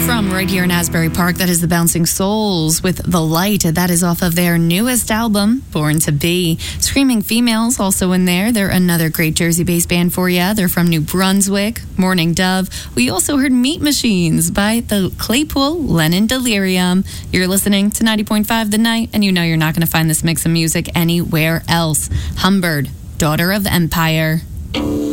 From right here in Asbury Park, that is the Bouncing Souls with The Light. That is off of their newest album, Born to Be. Screaming Females also in there. They're another great Jersey-based band for you. They're from New Brunswick. Morning Dove. We also heard Meat Machines by the Claypool Lennon Delirium. You're listening to 90.5 The Night, and you know you're not going to find this mix of music anywhere else. Humbird, Daughter of Empire.